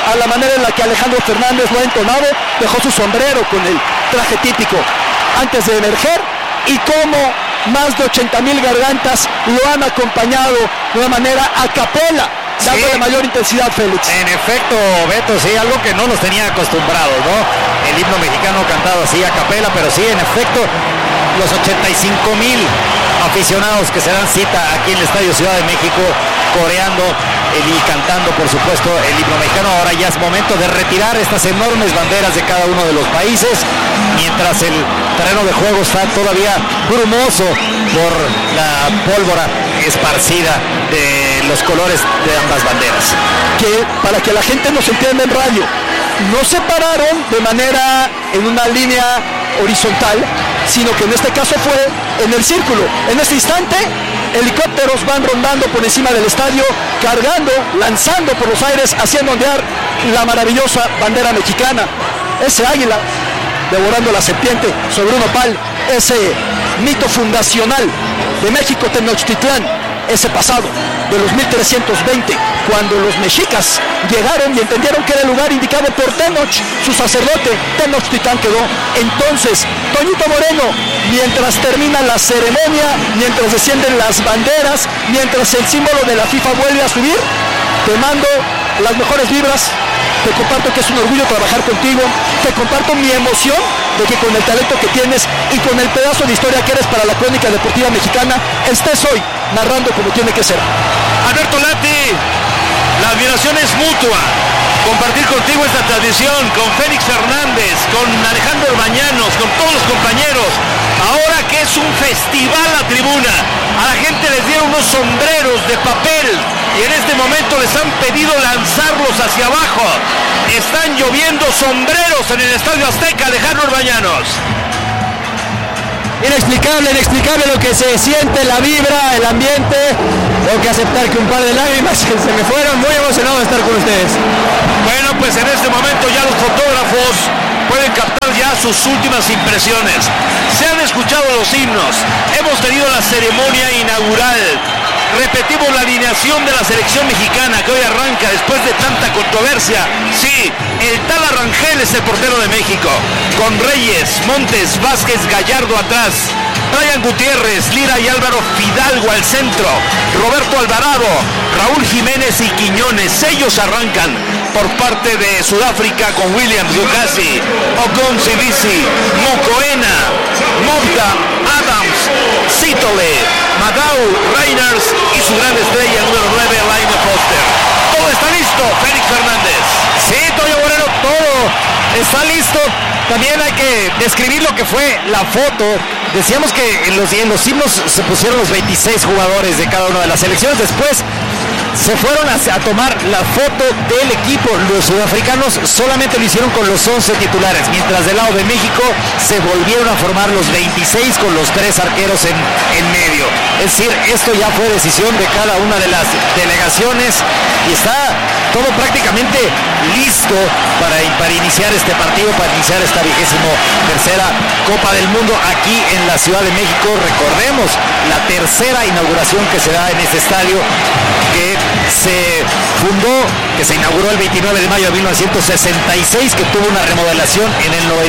a la manera en la que Alejandro Fernández lo ha entonado, dejó su sombrero con el traje típico antes de emerger, y cómo más de 80,000 gargantas lo han acompañado de una manera a capela, dándole mayor intensidad, Félix. En efecto, Beto, sí, algo que no nos tenía acostumbrados, ¿no? El himno mexicano cantado así a capela, pero sí, en efecto, los 85,000 aficionados que se dan cita aquí en el Estadio Ciudad de México, coreando y cantando, por supuesto, el himno mexicano. Ahora ya es momento de retirar estas enormes banderas de cada uno de los países, mientras el terreno de juego está todavía brumoso por la pólvora esparcida de los colores de ambas banderas. Que para que la gente nos entienda en radio, no se pararon de manera en una línea horizontal, sino que en este caso fue en el círculo. En este instante, helicópteros van rondando por encima del estadio, cargando, lanzando por los aires, haciendo ondear la maravillosa bandera mexicana. Ese águila devorando la serpiente sobre un opal, ese mito fundacional de México Tenochtitlán, ese pasado de los 1320, cuando los mexicas llegaron y entendieron que era el lugar indicado por Tenoch, su sacerdote. Tenochtitlán quedó. Entonces, Toñito Moreno, mientras termina la ceremonia, mientras descienden las banderas, mientras el símbolo de la FIFA vuelve a subir, te mando las mejores vibras. Te comparto que es un orgullo trabajar contigo, te comparto mi emoción de que con el talento que tienes y con el pedazo de historia que eres para la crónica deportiva mexicana, estés hoy narrando como tiene que ser. Alberto Lati, la admiración es mutua. Compartir contigo esta tradición, con Félix Fernández, con Alejandro Bañanos, con todos los compañeros. Ahora que es un festival la tribuna, a la gente les dieron unos sombreros de papel y en este momento les han pedido lanzarlos hacia abajo. Están lloviendo sombreros en el Estadio Azteca, Alejandro Bañanos. Inexplicable lo que se siente, la vibra, el ambiente. Tengo que aceptar que un par de lágrimas se me fueron. Muy emocionado de estar con ustedes. Bueno, pues en este momento ya los fotógrafos pueden captar ya sus últimas impresiones. Se han escuchado los himnos, hemos tenido la ceremonia inaugural. Repetimos la alineación de la selección mexicana que hoy arranca después de tanta controversia. Sí, el tal Arrangel es el portero de México, con Reyes, Montes, Vázquez, Gallardo atrás, Brian Gutiérrez, Lira y Álvaro Fidalgo al centro, Roberto Alvarado, Raúl Jiménez y Quiñones. Ellos arrancan por parte de Sudáfrica con Williams, Lucasi, Ocon, Sibisi, Mokoena, Mobda, Adams, Sitole, Madau, Reiners y su gran estrella número 9, Laine Foster. Todo está listo, Félix Fernández. Sí, Toño Moreno, todo está listo. También hay que describir lo que fue la foto. Decíamos que en los himnos se pusieron los 26 jugadores de cada una de las selecciones. Después se fueron a tomar la foto del equipo. Los sudafricanos solamente lo hicieron con los 11 titulares, mientras del lado de México se volvieron a formar los 26 con los 3 arqueros en medio. Es decir, esto ya fue decisión de cada una de las delegaciones y está todo prácticamente listo para iniciar este partido, para iniciar esta 23ª Copa del Mundo aquí en la Ciudad de México. Recordemos la tercera inauguración que se da en este estadio, que se fundó, que se inauguró el 29 de mayo de 1966, que tuvo una remodelación en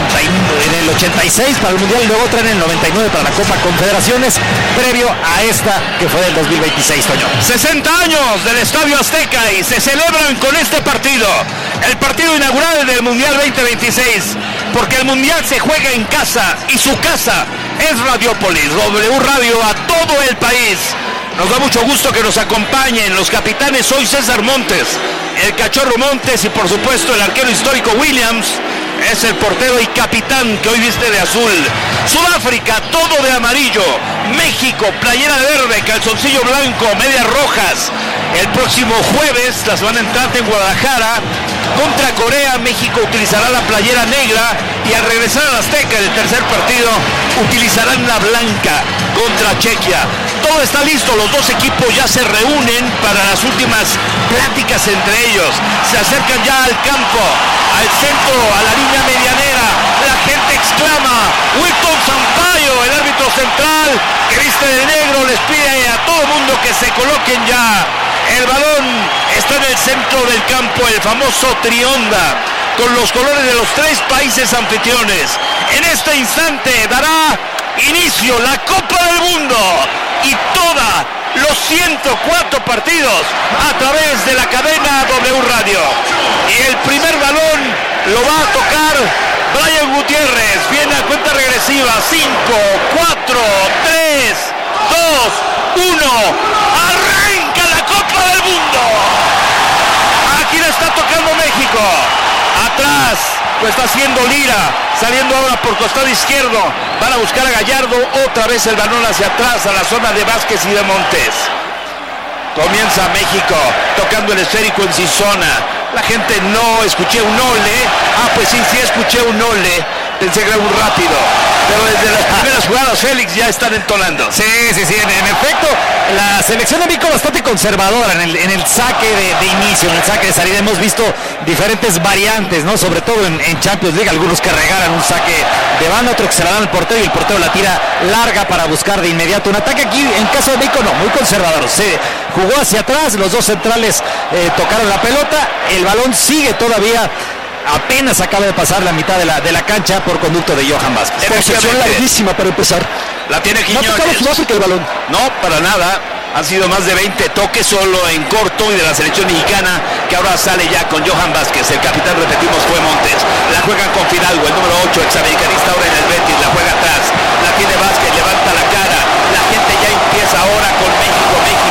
el 86 para el Mundial y luego otra en el 99 para la Copa Confederaciones, previo a esta que fue del 2026, Toño. 60 años del Estadio Azteca y se celebran con este partido, el partido inaugural del Mundial 2026, porque el Mundial se juega en casa y su casa es Radiopolis, W Radio a todo el país. Nos da mucho gusto que nos acompañen los capitanes hoy: César Montes, el Cachorro Montes y por supuesto el arquero histórico Williams. Es el portero y capitán que hoy viste de azul. Sudáfrica, todo de amarillo. México, playera de verde, calzoncillo blanco, medias rojas. El próximo jueves, la semana entrante en Guadalajara, contra Corea, México utilizará la playera negra y al regresar al Azteca, el tercer partido, utilizarán la blanca contra Chequia. Todo está listo, los dos equipos ya se reúnen para las últimas pláticas entre ellos. Se acercan ya al campo, al centro, a la línea medianera. La gente exclama: Wilton Sampaio, el árbitro central, que viste de negro, les pide a todo el mundo que se coloquen ya. El balón está en el centro del campo, el famoso Trionda, con los colores de los 3 países anfitriones. En este instante dará inicio la Copa del Mundo y toda los 104 partidos a través de la cadena W Radio. Y el primer balón lo va a tocar Brian Gutiérrez. Viene a cuenta regresiva. 5, 4, 3, 2, 1. ¡Arranca la Copa del Mundo! Aquí la está tocando México. Atrás lo está haciendo Lira, saliendo ahora por costado izquierdo. Van a buscar a Gallardo. Otra vez el balón hacia atrás a la zona de Vázquez y de Montes. Comienza México tocando el esférico en su zona. La gente no escuché un ole. Pues sí escuché un ole. Pensé que era un rápido. Pero desde las primeras jugadas, Félix, ya están entonando. Sí, en efecto, la selección de México bastante conservadora en el saque de inicio, en el saque de salida. Hemos visto diferentes variantes, ¿no? Sobre todo en Champions League, algunos que regalan un saque de banda, otro que se la dan al portero y el portero la tira larga para buscar de inmediato un ataque. Aquí, en caso de México, no, muy conservador. Se jugó hacia atrás, los dos centrales tocaron la pelota, el balón sigue todavía. Apenas acaba de pasar la mitad de la cancha por conducto de Johan Vázquez. Posesión larguísima para empezar. La tiene Quiñones. ¿No ha tocado Sudáfrica el balón? No, para nada. Han sido más de 20 toques solo en corto y de la selección mexicana, que ahora sale ya con Johan Vázquez. El capitán, repetimos, fue Montes. La juegan con Fidalgo, el número 8, examericanista ahora en el Betis. La juega atrás. La tiene Vázquez, levanta la cara. La gente ya empieza ahora con México.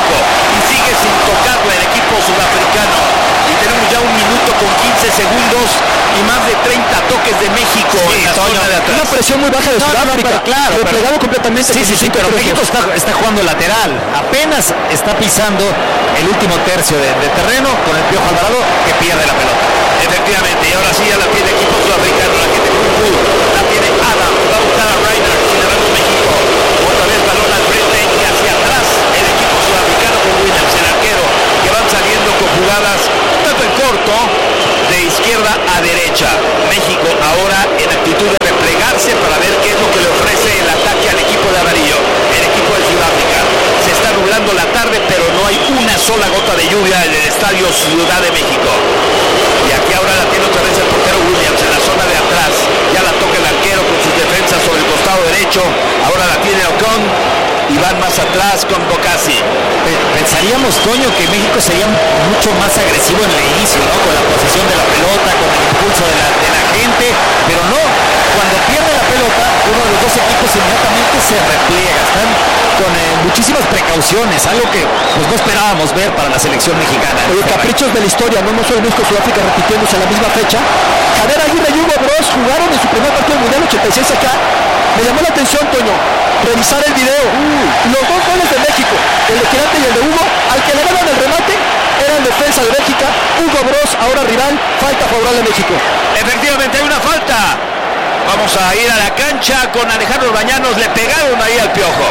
Y sigue sin tocarlo el equipo sudafricano. Y tenemos ya 1 minuto con 15 segundos y más de 30 toques de México en la zona de atrás. Una presión muy baja de Sudáfrica. Claro, replegado completamente. Sí, pero México está jugando lateral. Apenas está pisando el último tercio de terreno con el Piojo Alvarado, que pierde la pelota. Efectivamente, y ahora sí ya la tiene el equipo sudafricano, la tiene Kung, la tiene Adam, va a buscar a Reiner, sin embargo México, otra vez balón al frente y hacia atrás el equipo sudafricano con Williams, el arquero, que van saliendo con jugadas tanto en corto, de izquierda a derecha. México ahora en actitud de replegarse para ver qué es lo que le ofrece el ataque al equipo de Amarillo, el equipo de Sudáfrica. Se está nublando la tarde, pero no hay una sola gota de lluvia en el estadio Ciudad de México. Y aquí ahora la tiene otra vez el portero Williams en la zona de atrás. Ya la toca el arquero con sus defensas sobre el costado derecho. Ahora la tiene Ocon y van más atrás con Bocasi. Pensaríamos, Toño, que México sería mucho más agresivo en el inicio, ¿no? Con la posesión de la pelota, con el impulso de la gente, pero no. Cuando pierde la pelota, uno de los dos equipos inmediatamente se repliega. Están con muchísimas precauciones, algo que pues no esperábamos ver para la selección mexicana. Oye, caprichos de la historia, no solo México, Sudáfrica repitiéndose en la misma fecha. Javier Aguirre y Hugo Bros jugaron en su primer partido mundial 86 acá. Me llamó la atención, Toño, revisar el video. Los dos goles de México, el de Quirarte y el de Hugo, al que le daban el remate, era el defensa de Bélgica. Hugo Bros, ahora rival, falta favorable a México. Efectivamente hay una falta. Vamos a ir a la cancha con Alejandro Bañanos. Le pegaron ahí al Piojo.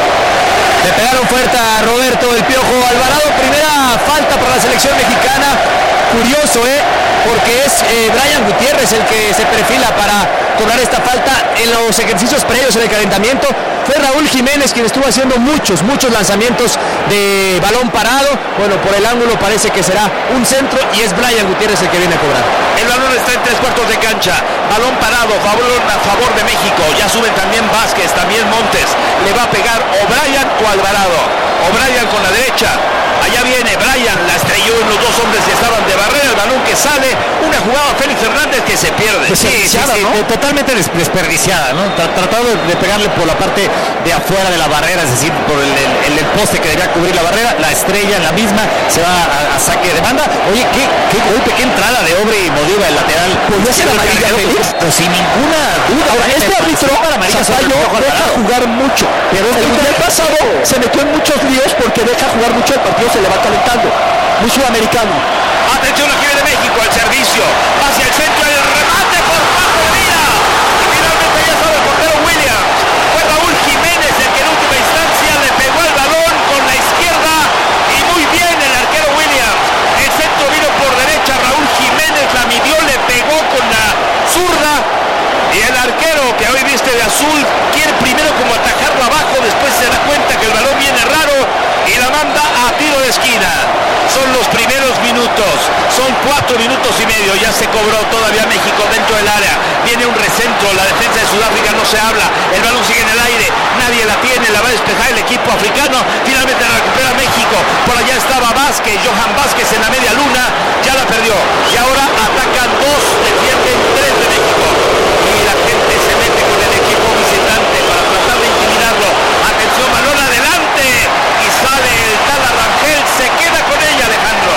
Le pegaron fuerte a Roberto el Piojo Alvarado. Primera falta para la selección mexicana. Curioso, porque es Brian Gutiérrez el que se perfila para cobrar esta falta. En los ejercicios previos en el calentamiento fue Raúl Jiménez quien estuvo haciendo muchos lanzamientos de balón parado. Bueno, por el ángulo parece que será un centro y es Brian Gutiérrez el que viene a cobrar. El balón está en 3/4 de cancha. Balón parado, balón a favor de México. Ya suben también Vázquez, también Montes. Le va a pegar O'Brien o Alvarado. O'Brien con la derecha. Allá viene Brian, la estrelló en los dos hombres que estaban de barrera. El balón que sale, una jugada Félix Fernández que se pierde. Sí, ¿no? Totalmente desperdiciada, ¿no? Tratando de pegarle por la parte de afuera de la barrera, es decir, por el poste que debía cubrir la barrera. La estrella en la misma, se va a saque de banda. Oye, qué golpe, qué entrada de Obre y Modiva, el lateral. ¿Podría ser amarilla, Félix? Pues sin ninguna duda. Ahora, este árbitro deja jugar mucho, pero el mundial pasado se metió en muchos líos porque deja jugar mucho, el partido se le va calentando. Muy sudamericano. Atención, aquí viene México, el servicio hacia el centro, el remate por Paco Medina. Y finalmente ya sabe el portero Williams. Fue Raúl Jiménez el que en última instancia le pegó el balón con la izquierda y muy bien el arquero Williams. El centro vino por derecha, Raúl Jiménez la midió, le pegó con la zurda. Y el arquero que hoy viste de azul quiere primero como atajarlo abajo, después se da cuenta que el balón viene raro y la manda a tiro de esquina. Son son los primeros minutos, son 4 minutos y medio, ya se cobró todavía México dentro del área, viene un recentro, la defensa de Sudáfrica no se habla, el balón sigue en el aire, nadie la tiene, la va a despejar el equipo africano, finalmente la recupera México, por allá estaba Vázquez, Johan Vázquez en la media luna, ya la perdió, y ahora atacan 2, defienden 3 de México, y la gente se mete con el equipo visitante para tratar de intimidarlo, atención, balón adelante, y sale el Tala Rangel, se queda con ella Alejandro.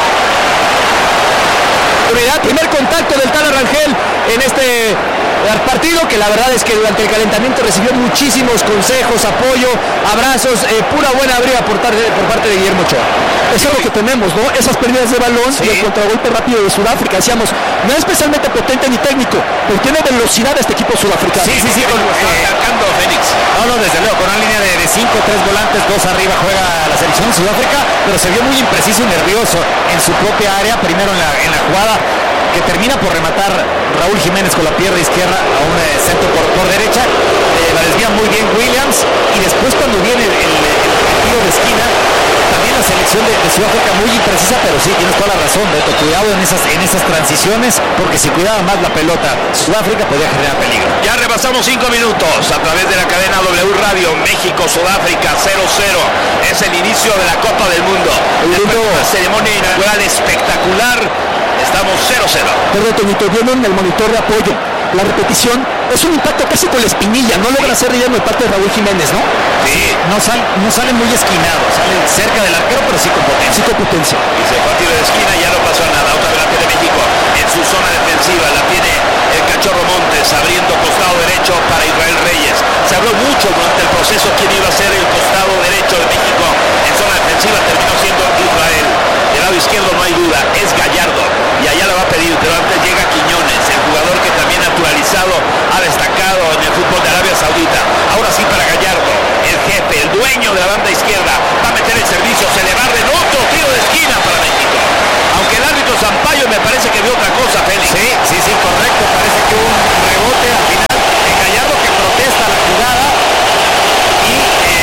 Primer contacto del Tala Rangel en este partido, que la verdad es que durante el calentamiento recibió muchísimos consejos, apoyo, abrazos, pura buena briga por parte de Guillermo Ochoa. Eso es lo que tenemos, ¿no? Esas pérdidas de balón y el contragolpe rápido de Sudáfrica. Decíamos, no es especialmente potente ni técnico, pero tiene velocidad este equipo sudafricano. Sí, Atacando Fénix. No, desde luego, con una línea de 5, 3 volantes, 2 arriba juega la selección de Sudáfrica, pero se vio muy impreciso y nervioso en su propia área, primero en la jugada que termina por rematar Raúl Jiménez con la pierna izquierda a un centro por derecha, la desvía muy bien Williams, y después cuando viene el tiro de esquina, también la selección de Sudáfrica muy imprecisa, pero sí, tienes toda la razón, Beto, cuidado en esas transiciones, porque si cuidaba más la pelota Sudáfrica podía generar peligro. Ya rebasamos 5 minutos a través de la cadena W Radio, México-Sudáfrica 0-0, es el inicio de la Copa del Mundo, una ceremonia inaugural espectacular. Estamos 0-0. Perdón, Toñito, vieron el monitor de apoyo. La repetición es un impacto casi con la espinilla. No logra ser ritmo de parte de Raúl Jiménez, ¿no? Sí. No sale muy esquinado. Sale cerca del arquero, pero sí con potencia. Sí, con potencia. Y se fue a tiro de esquina y ya no pasó nada. Otra vez la tiene México en su zona defensiva. La tiene el Cachorro Montes abriendo costado derecho para Israel Reyes. Se habló mucho durante el proceso quién iba a ser el costado derecho de México en zona defensiva. Terminó siendo Israel. Del lado izquierdo no hay duda, es Gallardo. Y allá la va a pedir, pero antes llega Quiñones, el jugador que también naturalizado ha destacado en el fútbol de Arabia Saudita. Ahora sí para Gallardo, el jefe, el dueño de la banda izquierda, va a meter el servicio, se le va a dar otro tiro de esquina para México. Aunque el árbitro Sampaio me parece que vio otra cosa, Félix. Sí, correcto, parece que hubo un rebote al final de Gallardo que protesta la jugada y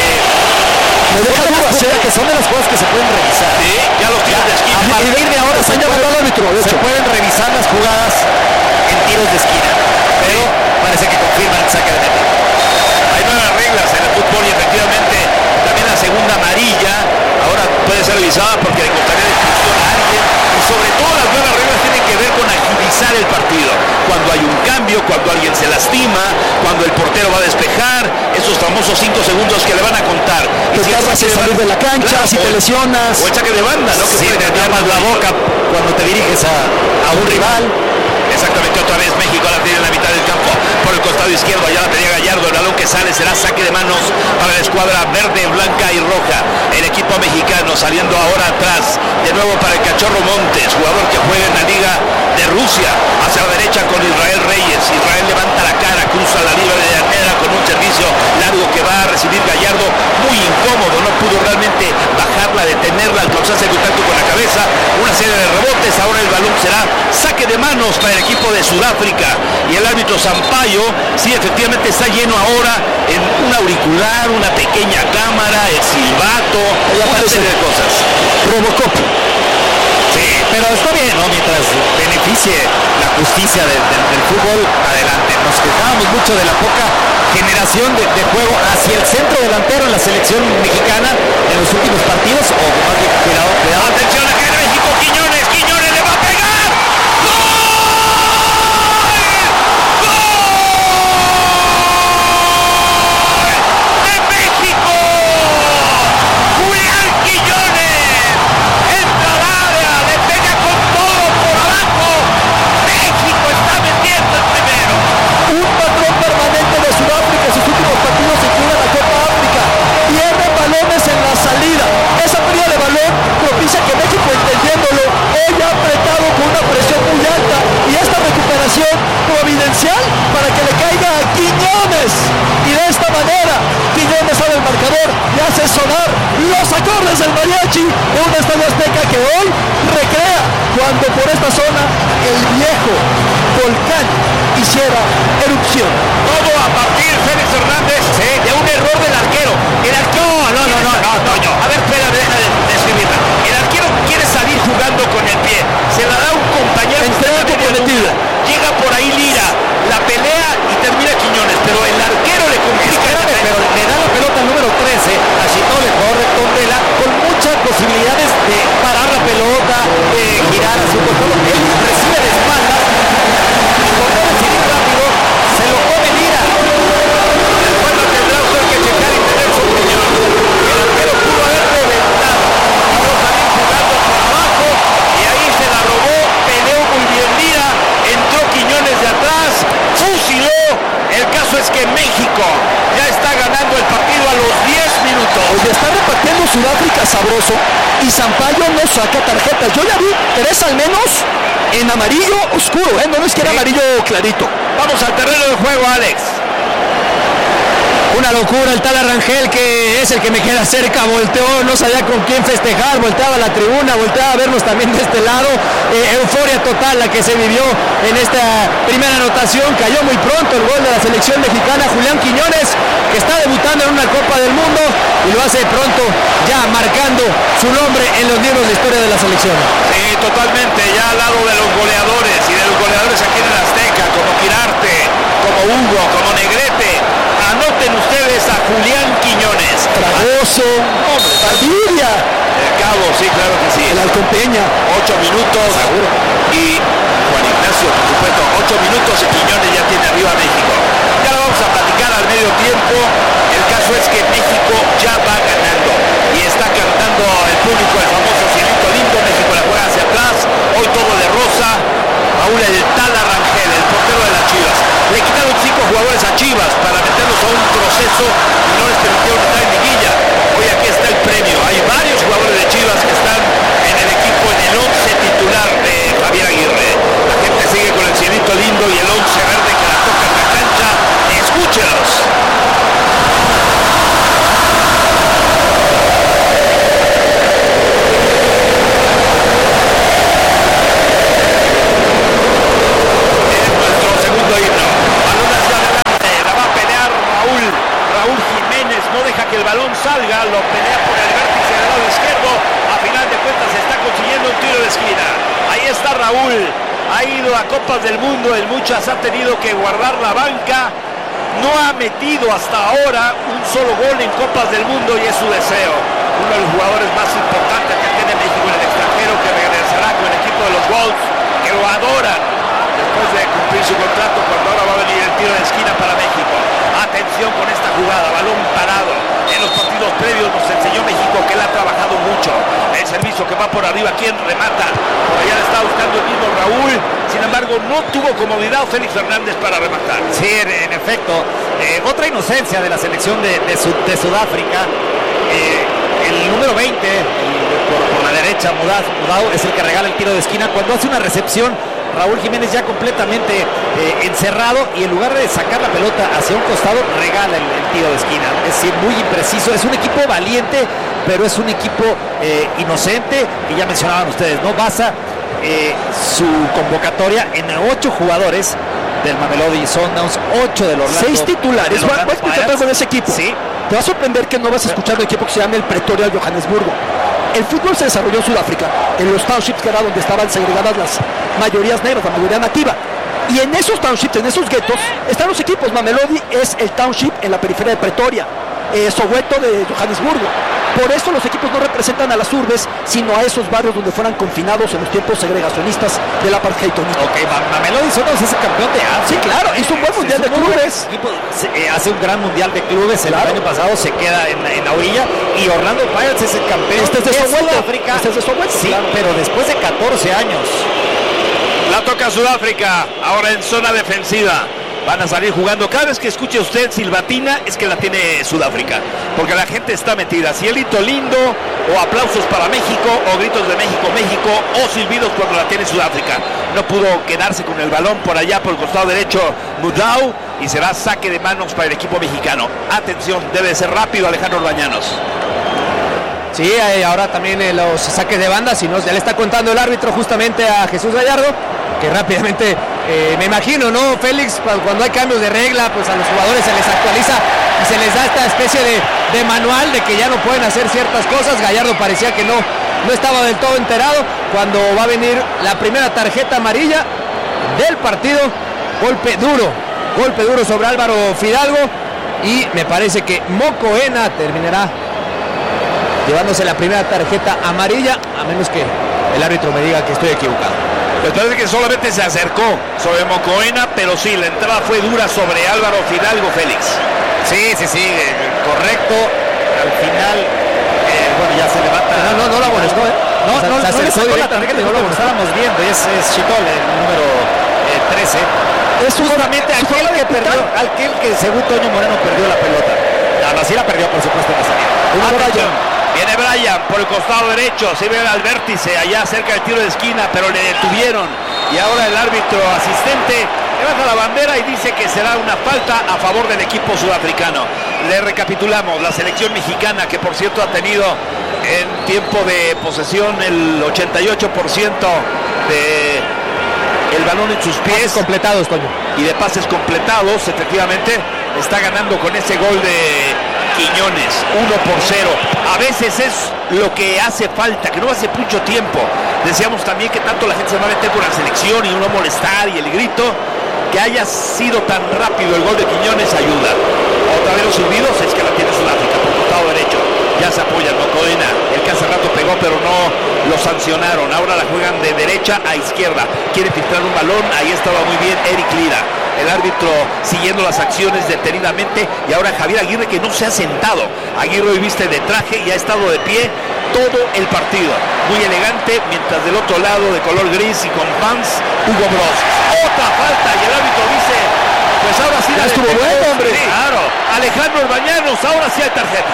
me deja dudas, que son de las cosas que se pueden revisar. Sí, ya los tiros de esquina. A partir de ahora se pueden revisar las jugadas en tiros de esquina, pero parece que confirman el saque de meta. Hay nuevas reglas en el fútbol y efectivamente también la segunda amarilla ahora puede ser revisada porque le costaría la expulsión a alguien, y sobre todo las nuevas reglas tienen que ver con agilizar el partido. Cuando hay un cambio, cuando alguien se lastima, cuando el portero va a despejar, esos famosos 5 segundos que le van a contar. Te tardas en salir de la cancha, claro, si te lesionas. O el saque de banda, ¿no? Que si te tapas la boca cuando te diriges a un rival. Exactamente, otra vez México la tiene en la mitad del campo, por el costado izquierdo, allá la tenía Gallardo, el balón que sale será saque de manos para la escuadra verde, blanca y roja. El equipo mexicano saliendo ahora atrás, de nuevo para el Cachorro Montes, jugador que juega en la Liga de Rusia, hacia la derecha con Israel Reyes. Israel levanta la cara, cruza la línea de Arnera con un servicio largo que va a recibir Gallardo, muy incómodo, no pudo realmente bajarla, detenerla, alcanzarse el contacto con la cabeza, una serie de rebotes, ahora el balón será saque de manos para el equipo de Sudáfrica, y el árbitro Sampaio, sí, efectivamente está lleno ahora en un auricular, una pequeña cámara, el silbato, una serie de cosas. Robocop. Sí, pero está bien, ¿no? Mientras beneficie la justicia del fútbol, adelante. Nos quejábamos mucho de la poca generación de juego hacia el centro delantero en la selección mexicana en los últimos partidos, o más bien, cuidado. Atención, acá en México, Quiñones le va a pegar. Esa pérdida de balón propicia que México, entendiéndolo, hoy ha apretado con una presión muy alta, y esta recuperación providencial para que le caiga a Quiñones, y de esta manera Quiñones abre el marcador y hace sonar los acordes del mariachi de un estadio azteca que hoy recrea cuando por esta zona el viejo volcán hiciera erupción. Todo a partir, Félix Hernández, de un error del arquero. El arquero, no, Toño. A ver, espera, deja de escribirla. El arquero quiere salir sobre todo él recibe de espaldas, y con todo el seguir rápido, se lo come Lira. Después lo tendrá usted que checar y tener su opinión. El arquero pudo haber reventado, pudo salir jugando por abajo y ahí se la robó, peleó muy bien Lira, entró Quiñones de atrás, fusiló. El caso es que México ya está ganando el partido a los 10 minutos. Oye, está repartiendo Sudáfrica sabroso y Sampaio no saca tarjetas. Yo ya vi 3 al menos en amarillo oscuro, no es que era amarillo clarito. Vamos al terreno de juego, Alex. Una locura el Tala Rangel, que es el que me queda cerca, volteó, no sabía con quién festejar, volteaba a la tribuna, volteaba a vernos también de este lado, euforia total la que se vivió en esta primera anotación, cayó muy pronto el gol de la selección mexicana, Julián Quiñones, que está debutando en una Copa del Mundo y lo hace pronto, ya marcando su nombre en los libros de historia de la selección. Sí, totalmente, ya al lado de los goleadores y de los goleadores aquí en el Azteca, como Quirarte, como Hugo, como Negrete. Anoten ustedes a Julián Quiñones. Fragoso, Valdivia. El Cabo, sí, claro que sí. El Halcón Peña. 8 minutos. Seguro. Y Juan Ignacio, por supuesto, 8 minutos y Quiñones ya tiene arriba a México. Ya lo vamos a platicar al medio tiempo. El caso es que México ya va ganando. Y está cantando el público el famoso Cielito Lindo. México la juega hacia atrás. Hoy todo de rosa. Raúl el Tala Rangel, el portero de las Chivas. Le quitaron 5 jugadores a Chivas para meterlos a un proceso y no les permitieron estar en liguilla. Hoy aquí está el premio. Hay varios jugadores de Chivas que están en el equipo, en el 11 titular de Javier Aguirre. La gente sigue con el Cielito Lindo y el 11 verde que la toca en la cancha. Escúchelos. Que el balón salga, lo pelea por el vértice del lado izquierdo, a final de cuentas está consiguiendo un tiro de esquina. Ahí está Raúl, ha ido a Copas del Mundo, en muchas ha tenido que guardar la banca, no ha metido hasta ahora un solo gol en Copas del Mundo y es su deseo. Uno de los jugadores más importantes que tiene México en el extranjero, que regresará con el equipo de los Wolves, que lo adoran después de cumplir su contrato, cuando ahora va a venir el tiro de esquina para México. Atención con esta jugada, balón parado. En los partidos previos nos enseñó México que él ha trabajado mucho. El servicio que va por arriba, ¿quién remata? Por allá le está buscando el mismo Raúl. Sin embargo, no tuvo comodidad Félix Fernández para rematar. Sí, en efecto. Otra inocencia de la selección de Sudáfrica. El número 20, por la derecha, Mudau, es el que regala el tiro de esquina. Cuando hace una recepción, Raúl Jiménez ya completamente encerrado, y en lugar de sacar la pelota hacia un costado, regala el tiro de esquina. Es decir, muy impreciso. Es un equipo valiente, pero es un equipo inocente, y ya mencionaban ustedes, ¿no? Basa su convocatoria en 8 jugadores del Mamelodi Sundowns, 8 del Orlando. 6 titulares. ¿Cuál es con ese equipo? Sí. Te va a sorprender que no vas a escuchar un equipo que se llama el Pretoria Johannesburgo. El fútbol se desarrolló en Sudáfrica, en los townships, que era donde estaban segregadas las mayorías negras, la mayoría nativa. Y en esos townships, en esos guetos, están los equipos. Mamelodi es el township en la periferia de Pretoria, Soweto de Johannesburgo. Por eso los equipos no representan a las urbes, sino a esos barrios donde fueran confinados en los tiempos segregacionistas del apartheid. Ok, Mamelodi Sundowns es el campeón de África. Sí, claro, hizo un buen mundial de clubes. Hace un gran mundial de clubes. El año pasado se queda en la orilla. Y Orlando Pirates es el campeón de Sudáfrica. Este es de Soweto, sí, claro. Pero después de 14 años. La toca Sudáfrica, ahora en zona defensiva. Van a salir jugando. Cada vez que escuche usted silbatina, es que la tiene Sudáfrica, porque la gente está metida. Cielito Lindo, o aplausos para México, o gritos de México, México, o silbidos cuando la tiene Sudáfrica. No pudo quedarse con el balón por allá, por el costado derecho, Mudau, y será saque de manos para el equipo mexicano. Atención, debe de ser rápido Alejandro Orbañanos. Sí, ahora también los saques de banda, si no, ya le está contando el árbitro justamente a Jesús Gallardo, que rápidamente, me imagino, ¿no, Félix? Cuando hay cambios de regla, pues a los jugadores se les actualiza y se les da esta especie de manual de que ya no pueden hacer ciertas cosas. Gallardo parecía que no estaba del todo enterado. Cuando va a venir la primera tarjeta amarilla del partido, golpe duro sobre Álvaro Fidalgo, y me parece que Mocoena terminará llevándose la primera tarjeta amarilla, a menos que el árbitro me diga que estoy equivocado. Pues parece que solamente se acercó sobre Mocoena, pero sí, la entrada fue dura sobre Álvaro Fidalgo, Félix. Sí, correcto. Al final, bueno, ya se levanta. No la molestó, No le sacó la tarjeta, no lo estábamos viendo, y es Chitol, el número 13. Es justamente aquel que según Toño Moreno perdió la pelota. Así la perdió, por supuesto, en la salida. Viene Brian por el costado derecho, se ve al vértice, allá cerca del tiro de esquina, pero le detuvieron. Y ahora el árbitro asistente levanta la bandera y dice que será una falta a favor del equipo sudafricano. Le recapitulamos, la selección mexicana, que por cierto ha tenido en tiempo de posesión el 88% de el balón en sus pies. Pases completados, Toño. Y de pases completados, efectivamente, está ganando con ese gol de Quiñones, 1-0. A veces es lo que hace falta, que no hace mucho tiempo. Decíamos también que tanto la gente se va a meter con la selección y uno molestar y el grito, que haya sido tan rápido el gol de Quiñones ayuda. Otra vez los silbidos, es que la tiene Sudáfrica por costado derecho. Ya se apoya Mocoena, el que hace rato pegó pero no lo sancionaron. Ahora la juegan de derecha a izquierda. Quiere filtrar un balón, ahí estaba muy bien Eric Lira. El árbitro siguiendo las acciones detenidamente, y ahora Javier Aguirre, que no se ha sentado. Aguirre hoy viste de traje y ha estado de pie todo el partido. Muy elegante, mientras del otro lado de color gris y con pants, Hugo Bros. Otra falta y el árbitro dice, pues ahora sí la estuvo bueno, hombre. Sí, claro. Alejandro Orbañanos, ahora sí hay tarjeta.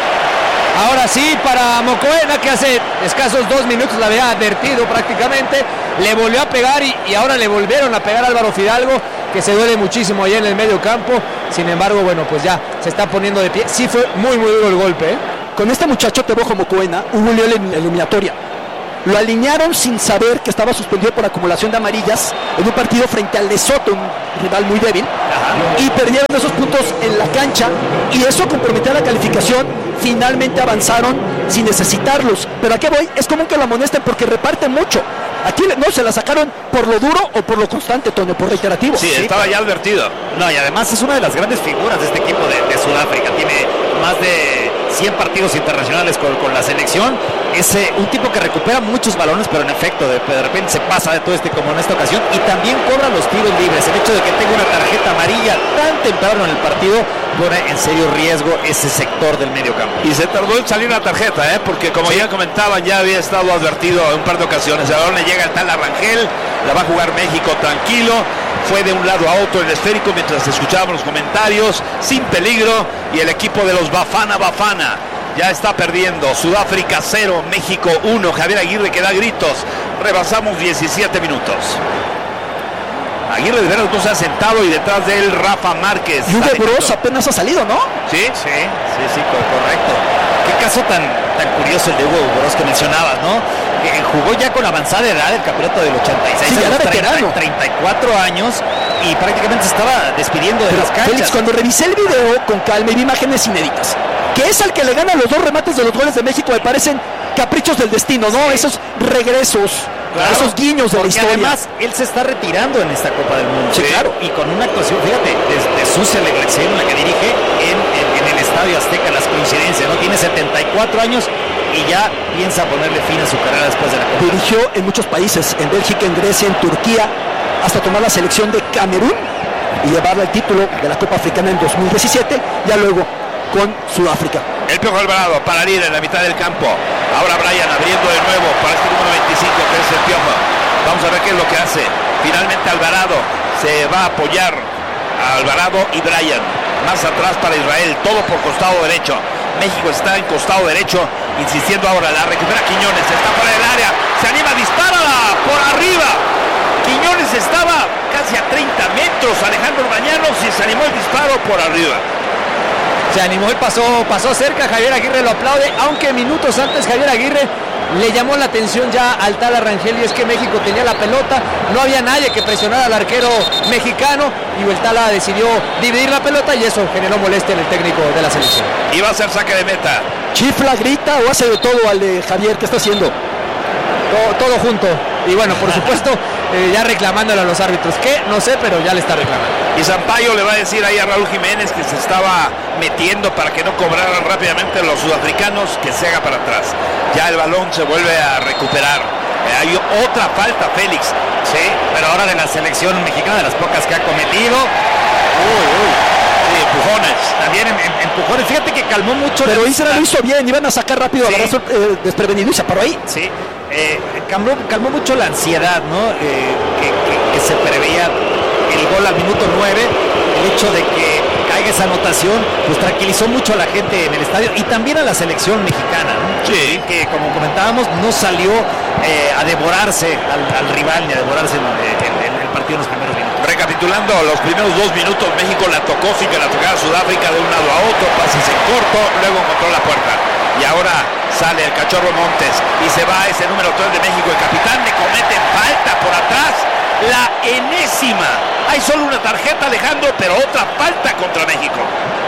Ahora sí, para Mocoena, que hace escasos 2 minutos la había advertido prácticamente, le volvió a pegar y ahora le volvieron a pegar a Álvaro Fidalgo, que se duele muchísimo ahí en el medio campo. Sin embargo, bueno, pues ya se está poniendo de pie. Sí fue muy duro el golpe, ¿eh? Con este muchacho Tebojo Mocoena hubo lío en la eliminatoria. Lo alinearon sin saber que estaba suspendido por acumulación de amarillas en un partido frente al Lesoto, un rival muy débil. Y perdieron esos puntos en la cancha y eso comprometió la calificación. Finalmente avanzaron sin necesitarlos. Pero ¿a qué voy? Es común que lo amonesten porque reparten mucho. Aquí no se la sacaron por lo duro o por lo constante, Toño, por reiterativo. Sí, estaba ya advertido. No, y además es una de las grandes figuras de este equipo de Sudáfrica. Tiene más de 100 partidos internacionales con la selección. Es un tipo que recupera muchos balones, pero en efecto de repente se pasa de todo como en esta ocasión, y también cobra los tiros libres. El hecho de que tenga una tarjeta amarilla tan temprano en el partido pone en serio riesgo ese sector del medio campo. Y se tardó en salir la tarjeta, porque como ya comentaban, ya había estado advertido en un par de ocasiones. El balón le llega al tal Arrangel, la va a jugar México tranquilo. Fue de un lado a otro el esférico mientras escuchábamos los comentarios, sin peligro, y el equipo de los Bafana ya está perdiendo. Sudáfrica 0, México 1. Javier Aguirre que da gritos. Rebasamos 17 minutos. Aguirre de veras no se ha sentado y detrás de él Rafa Márquez. Y Hugo Bros apenas ha salido, ¿no? Sí, correcto. Qué caso tan curioso el de Hugo Bros que mencionabas, ¿no? Jugó ya con avanzada edad el campeonato del 86, sí, ya era veterano. 34 años, y prácticamente se estaba despidiendo de las canchas. Félix, cuando revisé el video con calma y vi imágenes inéditas, que es al que le gana los 2 remates de los goles de México, me parecen caprichos del destino, ¿no? Esos regresos, claro, esos guiños de la historia. Además, él se está retirando en esta Copa del Mundo. Sí, claro. Y con una actuación, fíjate, de su selección, la que dirige en el Estadio Azteca, las coincidencias, ¿no? Tiene 74 años y ya piensa ponerle fin a su carrera después de la Copa. Dirigió en muchos países, en Bélgica, en Grecia, en Turquía, hasta tomar la selección de Camerún y llevarle el título de la Copa Africana en 2017, ya luego con Sudáfrica. El Piojo Alvarado para ir en la mitad del campo. Ahora Brian abriendo de nuevo para este número 25 que es el Piojo. Vamos a ver qué es lo que hace. Finalmente Alvarado se va a apoyar a Alvarado y Brian. Más atrás para Israel, todo por costado derecho. México está en costado derecho, insistiendo ahora, la recupera Quiñones, está fuera del área, se anima, dispara por arriba. Quiñones estaba casi a 30 metros, Alejandro Orbañanos, y se animó el disparo por arriba. Se animó y pasó cerca. Javier Aguirre lo aplaude, aunque minutos antes Javier Aguirre le llamó la atención ya al tal Arrangel, y es que México tenía la pelota, no había nadie que presionara al arquero mexicano, y el Tala decidió dividir la pelota y eso generó molestia en el técnico de la selección. Iba a ser saque de meta. Chifla, grita o hace de todo al de Javier. ¿Qué está haciendo? Todo junto. Y bueno, por supuesto, ya reclamándole a los árbitros. ¿Qué? No sé, pero ya le está reclamando. Y Sampaio le va a decir ahí a Raúl Jiménez, que se estaba metiendo para que no cobraran rápidamente los sudafricanos, que se haga para atrás. Ya el balón se vuelve a recuperar. Hay otra falta, Félix. Sí, pero ahora de la selección mexicana, de las pocas que ha cometido. Sí, empujones. También empujones. Fíjate que calmó mucho. Pero Isra lo hizo bien, iban a sacar rápido, Sí. agarrar desprevenido y se paró ahí. Sí, calmó mucho la ansiedad, ¿no? Que se preveía el gol al minuto 9. El hecho de que caiga esa anotación, pues tranquilizó mucho a la gente en el estadio y también a la selección mexicana, ¿no? Sí. Que como comentábamos, no salió a devorarse al rival ni a devorarse en el partido en los primeros minutos. Recapitulando, los primeros 2 minutos México la tocó sin que la tocara Sudáfrica de un lado a otro, pases en corto, luego encontró la puerta. Y ahora sale el Cachorro Montes y se va ese número 3 de México, el capitán, le cometen falta por atrás, la enésima. Hay solo una tarjeta, Alejandro, pero otra falta contra México.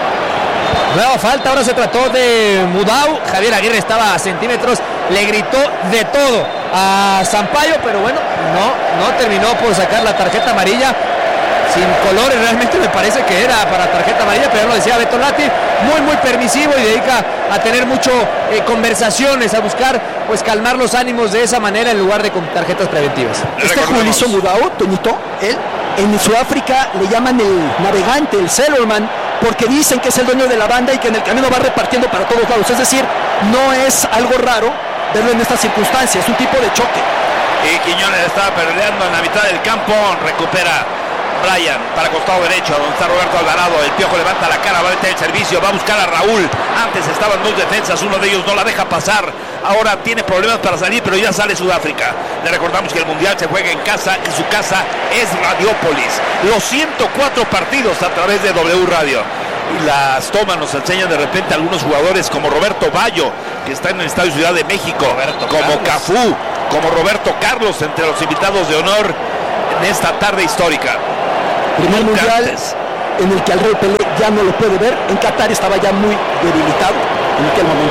Nueva falta, ahora se trató de Mudau. Javier Aguirre estaba a centímetros, le gritó de todo a Sampaio, pero bueno, no terminó por sacar la tarjeta amarilla. Sin colores, realmente me parece que era para tarjeta amarilla, pero ya lo decía Beto Lati, muy permisivo y dedica a tener mucho conversaciones, a buscar pues calmar los ánimos de esa manera en lugar de con tarjetas preventivas. Este Julizo Mudau, Toñito, él en Sudáfrica le llaman el navegante, el sailorman, porque dicen que es el dueño de la banda y que en el camino va repartiendo para todos lados. Es decir, no es algo raro verlo en estas circunstancias, es un tipo de choque. Y Quiñones estaba peleando en la mitad del campo, recupera Brian para costado derecho, donde está Roberto Alvarado. El Piojo levanta la cara, va a meter el servicio, va a buscar a Raúl. Antes estaban 2 defensas, uno de ellos no la deja pasar. Ahora tiene problemas para salir, pero ya sale Sudáfrica. Le recordamos que el Mundial se juega en casa y su casa es Radiópolis. Los 104 partidos a través de W Radio. Y las tomas nos enseñan de repente algunos jugadores como Roberto Bayo, que está en el Estadio Ciudad de México, como Cafú, como Roberto Carlos, entre los invitados de honor en esta tarde histórica. Primer mundial en el que al Rey Pelé ya no lo puede ver. En Qatar estaba ya muy debilitado en aquel momento.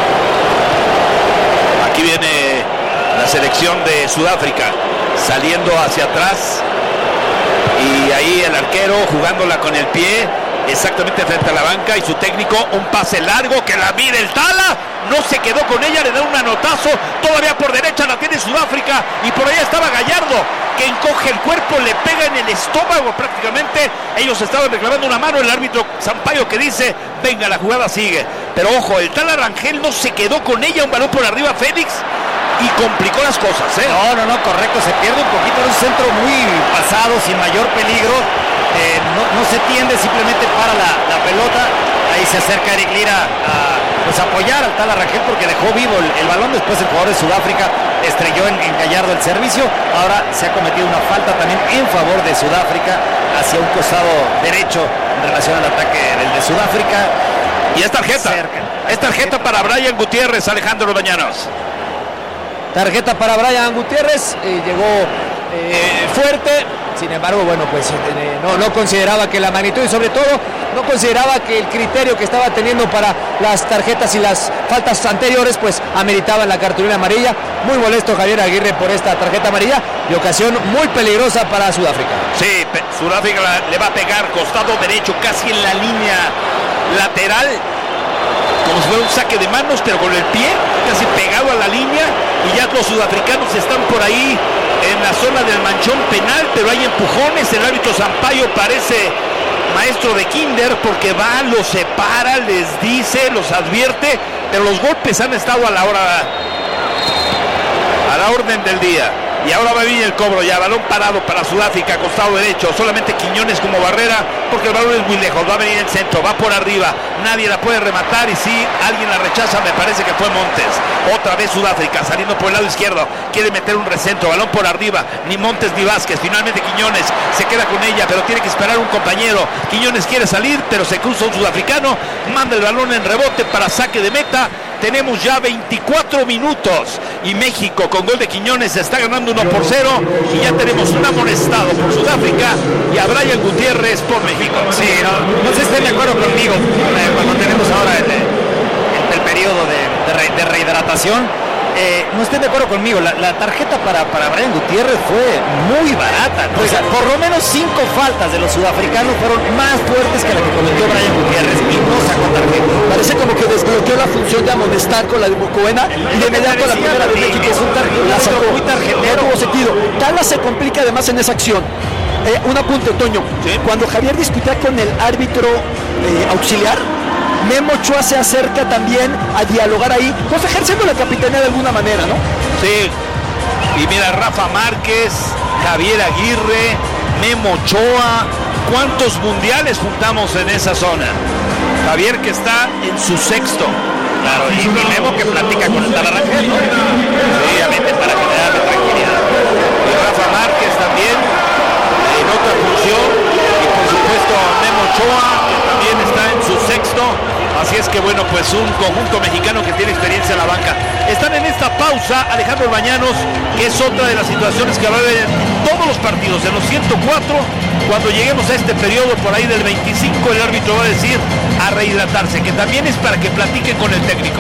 Aquí viene la selección de Sudáfrica saliendo hacia atrás y ahí el arquero jugándola con el pie exactamente frente a la banca y su técnico, un pase largo que la mide el Tala, no se quedó con ella, le da un manotazo, todavía por derecha la tiene Sudáfrica y por allá estaba Gallardo que encoge el cuerpo, le pega en el estómago prácticamente. Ellos estaban reclamando una mano, el árbitro Sampaio que dice venga, la jugada sigue, pero ojo, el Tala Rangel no se quedó con ella, un balón por arriba Félix y complicó las cosas, ¿eh? No, correcto, se pierde un poquito en un centro muy pasado, sin mayor peligro. No se tiende, simplemente para la pelota. Ahí se acerca Eric Lira a apoyar al Tala Rangel porque dejó vivo el balón. Después el jugador de Sudáfrica estrelló en Gallardo el servicio. Ahora se ha cometido una falta también en favor de Sudáfrica hacia un costado derecho en relación al ataque del de Sudáfrica. Y es tarjeta. Es tarjeta para Brian Gutiérrez, Alejandro Bañanos. Tarjeta para Brian Gutiérrez, llegó fuerte, sin embargo, bueno, pues no consideraba que la magnitud y sobre todo no consideraba que el criterio que estaba teniendo para las tarjetas y las faltas anteriores pues ameritaban la cartulina amarilla. Muy molesto Javier Aguirre por esta tarjeta amarilla y ocasión muy peligrosa para Sudáfrica. Sí, Sudáfrica le va a pegar costado derecho casi en la línea lateral, como si fuera un saque de manos, pero con el pie casi pegado a la línea, y ya los sudafricanos están por ahí en la zona del manchón penal, pero hay empujones. El árbitro Sampaio parece maestro de kinder porque va, los separa, les dice, los advierte, pero los golpes han estado a la orden del día. Y ahora va a venir el cobro ya, balón parado para Sudáfrica, costado derecho, solamente Quiñones como barrera, porque el balón es muy lejos, va a venir el centro, va por arriba, nadie la puede rematar, y si alguien la rechaza, me parece que fue Montes. Otra vez Sudáfrica, saliendo por el lado izquierdo, quiere meter un recentro, balón por arriba, ni Montes ni Vázquez, finalmente Quiñones se queda con ella, pero tiene que esperar un compañero. Quiñones quiere salir, pero se cruza un sudafricano, manda el balón en rebote para saque de meta. Tenemos ya 24 minutos y México con gol de Quiñones está ganando 1-0 y ya tenemos un amonestado por Sudáfrica y a Brian Gutiérrez por México. Sí, no sé si estén de acuerdo conmigo cuando tenemos ahora el periodo de rehidratación. No estén de acuerdo conmigo, la tarjeta para Brian Gutiérrez fue muy barata, ¿no? O sea, por lo menos 5 faltas de los sudafricanos fueron más fuertes que la que cometió Brian Gutiérrez y no sacó tarjeta. Parece como que desbloqueó la función de amonestar con la de Bucoena y de inmediato la primera de México es un tarjeta muy Chivas se complica además en esa acción. Un apunte, Toño. ¿Sí? Cuando Javier discutía con el árbitro auxiliar, Memo Ochoa se acerca también a dialogar ahí, pues ejerciendo la capitanía de alguna manera, ¿no? Sí. Y mira, Rafa Márquez, Javier Aguirre, Memo Ochoa. ¿Cuántos mundiales juntamos en esa zona? Javier, que está en su 6º. Claro, y Memo que platica con el Tala Rangel, ¿no? Obviamente para generarle tranquilidad. Y Rafa Márquez también en otra función. Y por supuesto Memo Ochoa, que también está en su 6º. Así es que bueno, pues un conjunto mexicano que tiene experiencia en la banca. Están en esta pausa Alejandro Bañanos, que es otra de las situaciones que va a haber en todos los partidos, en los 104. Cuando lleguemos a este periodo por ahí del 25, el árbitro va a decir a rehidratarse, que también es para que platiquen con el técnico.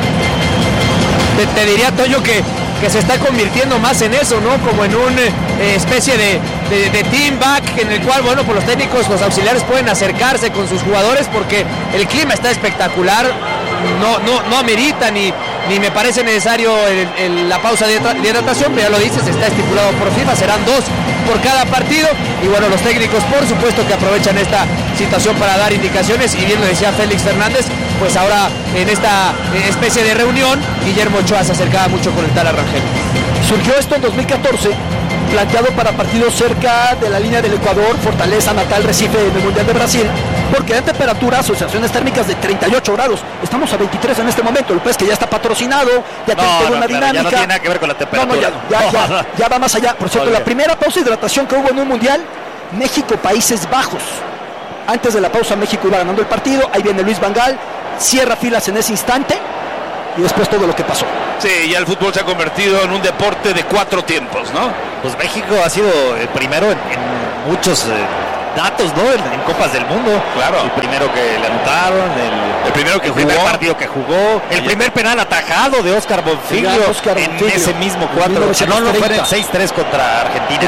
Te diría, Toño, que se está convirtiendo más en eso, ¿no? Como en una especie de team back en el cual, bueno, pues los técnicos, los auxiliares pueden acercarse con sus jugadores porque el clima está espectacular, no amerita ni me parece necesario la pausa de hidratación, pero ya lo dices, está estipulado por FIFA, serán 2 por cada partido y bueno, los técnicos por supuesto que aprovechan esta situación para dar indicaciones y bien lo decía Félix Fernández, pues ahora en esta especie de reunión Guillermo Ochoa se acercaba mucho con el Tala Rangel. Surgió esto en 2014, planteado para partidos cerca de la línea del Ecuador, Fortaleza, Natal, Recife en el Mundial de Brasil, porque hay temperaturas, asociaciones térmicas de 38 grados. Estamos a 23 en este momento, lo que es que ya está patrocinado, ya tiene una dinámica. Ya no tiene nada que ver con la temperatura. Ya va más allá. Por cierto, la primera pausa de hidratación que hubo en un Mundial, México, Países Bajos. Antes de la pausa, México iba ganando el partido, ahí viene Luis Van Gaal, cierra filas en ese instante y después todo lo que pasó. Sí, ya el fútbol se ha convertido en un deporte de 4 tiempos, ¿no? Pues México ha sido el primero en muchos datos, ¿no? En Copas del Mundo. Claro. El primero que le anotaron, el primero que jugó, primer partido que jugó, el primer penal atajado de Óscar Bonfiglio en ese mismo 4. No, fue en el 6-3 contra Argentina.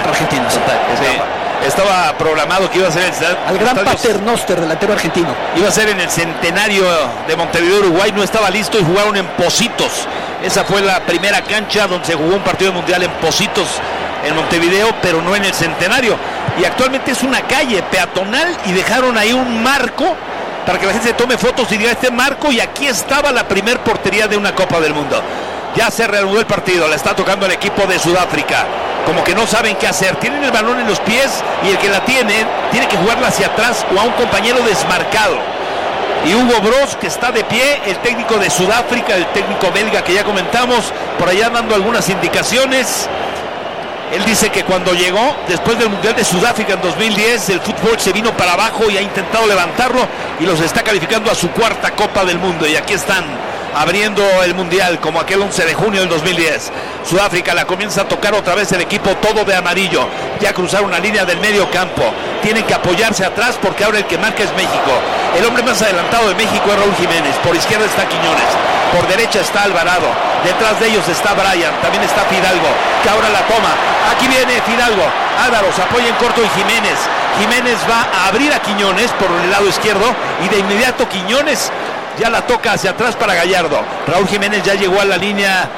Estaba programado que iba a ser al gran Paternoster, delantero argentino. Iba a ser en el centenario de Montevideo, Uruguay, no estaba listo y jugaron en Pocitos. Esa fue la primera cancha donde se jugó un partido mundial en Pocitos, en Montevideo, pero no en el centenario. Y actualmente es una calle peatonal y dejaron ahí un marco para que la gente se tome fotos y diga este marco, y aquí estaba la primer portería de una Copa del Mundo. Ya se reanudó el partido, le está tocando el equipo de Sudáfrica. Como que no saben qué hacer, tienen el balón en los pies y el que la tiene que jugarla hacia atrás o a un compañero desmarcado. Y Hugo Broz, que está de pie, el técnico de Sudáfrica, el técnico belga que ya comentamos, por allá dando algunas indicaciones. Él dice que cuando llegó, después del Mundial de Sudáfrica en 2010, el fútbol se vino para abajo y ha intentado levantarlo y los está calificando a su 4ª Copa del Mundo. Y aquí están abriendo el Mundial como aquel 11 de junio del 2010. Sudáfrica la comienza a tocar otra vez el equipo todo de amarillo. Ya cruzaron una línea del medio campo. Tienen que apoyarse atrás porque ahora el que marca es México. El hombre más adelantado de México es Raúl Jiménez. Por izquierda está Quiñones. Por derecha está Alvarado. Detrás de ellos está Brian. También está Fidalgo, que ahora la toma. Aquí viene Fidalgo. Ádaros apoya en corto y Jiménez. Jiménez va a abrir a Quiñones por el lado izquierdo y de inmediato Quiñones ya la toca hacia atrás para Gallardo. Raúl Jiménez ya llegó a la línea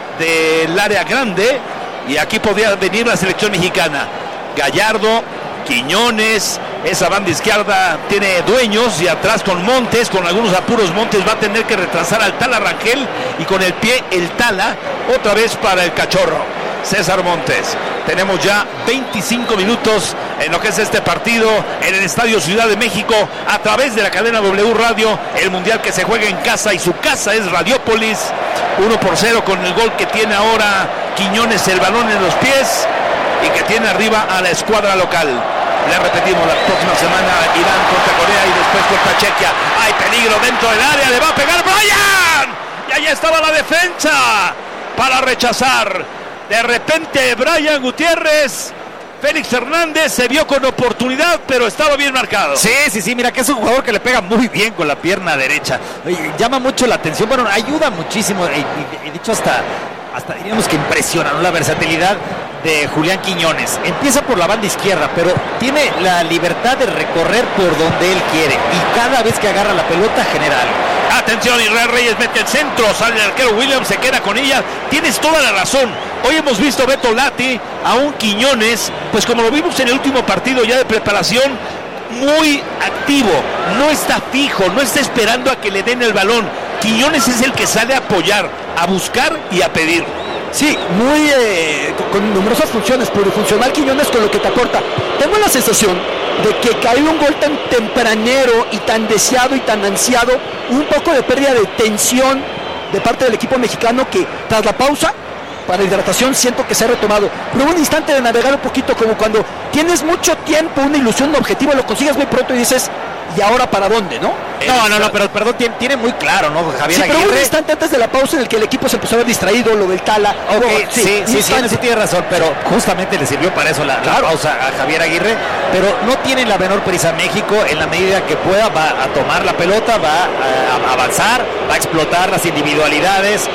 del área grande y aquí podría venir la selección mexicana. Gallardo, Quiñones, esa banda izquierda tiene dueños y atrás con Montes, con algunos apuros Montes va a tener que retrasar al Tala Rangel y con el pie el Tala otra vez para el cachorro César Montes. Tenemos ya 25 minutos en lo que es este partido en el Estadio Ciudad de México a través de la cadena W Radio, el Mundial que se juega en casa y su casa es Radiópolis. 1-0 con el gol que tiene ahora Quiñones, el balón en los pies y que tiene arriba a la escuadra local. Le repetimos, la próxima semana Irán contra Corea y después contra Chequia. Hay peligro dentro del área, le va a pegar Brian y allá estaba la defensa para rechazar. De repente Brian Gutiérrez, Félix Fernández se vio con oportunidad, pero estaba bien marcado. Sí, mira que es un jugador que le pega muy bien con la pierna derecha. Llama mucho la atención, bueno, ayuda muchísimo. He dicho hasta diríamos que impresiona, ¿no? La versatilidad de Julián Quiñones. Empieza por la banda izquierda, pero tiene la libertad de recorrer por donde él quiere. Y cada vez que agarra la pelota genera algo. Atención, Israel Reyes mete el centro, sale el arquero Williams, se queda con ella. Tienes toda la razón. Hoy hemos visto Beto Lati, a un Quiñones, pues como lo vimos en el último partido ya de preparación, muy activo, no está fijo, no está esperando a que le den el balón. Quiñones es el que sale a apoyar, a buscar y a pedir. Sí, muy con numerosas funciones, plurifuncional Quiñones con lo que te aporta. Tengo la sensación de que cayó un gol tan tempranero y tan deseado y tan ansiado, un poco de pérdida de tensión de parte del equipo mexicano, que tras la pausa para hidratación siento que se ha retomado. Pero hubo un instante de navegar un poquito, como cuando tienes mucho tiempo, una ilusión, un objetivo, lo consigues muy pronto y dices, ¿y ahora para dónde, no? No, pero perdón, tiene muy claro, ¿no, Javier Sí, pero Aguirre? hubo un instante antes de la pausa en el que el equipo se empezó a ver distraído, lo del Tala. Okay, sí, tiene razón, pero justamente le sirvió para eso la pausa a Javier Aguirre, pero no tiene la menor prisa. México, en la medida que pueda, va a tomar la pelota, va a avanzar, va a explotar las individualidades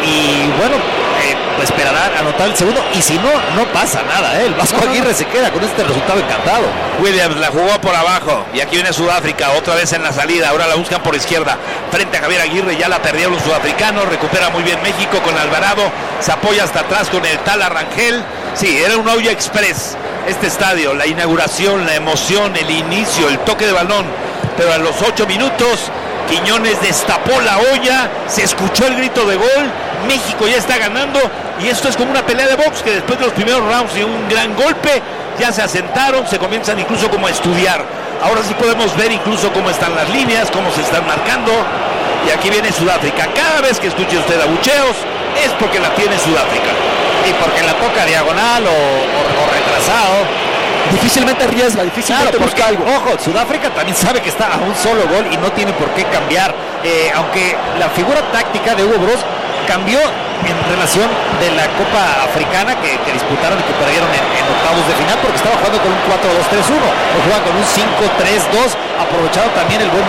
y bueno, esperará anotar el segundo, y si no, no pasa nada, el Vasco Aguirre se queda con este resultado encantado. Williams la jugó por abajo y aquí viene Sudáfrica otra vez en la salida, ahora la buscan por izquierda frente a Javier Aguirre, ya la perdieron los sudafricanos, recupera muy bien México con Alvarado, se apoya hasta atrás con el Tala Rangel. Sí, era un Olla Express este estadio, la inauguración, la emoción, el inicio, el toque de balón, pero a los 8 minutos Quiñones destapó la olla, se escuchó el grito de gol, México ya está ganando y esto es como una pelea de box, que después de los primeros rounds y un gran golpe ya se asentaron, se comienzan incluso como a estudiar. Ahora sí podemos ver incluso cómo están las líneas, cómo se están marcando, y aquí viene Sudáfrica. Cada vez que escuche usted abucheos es porque la tiene Sudáfrica. Y porque la toca diagonal o retrasado. Difícilmente arriesga, difícilmente busca algo. Ojo, Sudáfrica también sabe que está a un solo gol y no tiene por qué cambiar. Aunque la figura táctica de Hugo Broos cambió en relación de la Copa Africana que disputaron y que perdieron en octavos de final, porque estaba jugando con un 4-2-3-1, o jugaba con un 5-3-2, aprovechado también el buen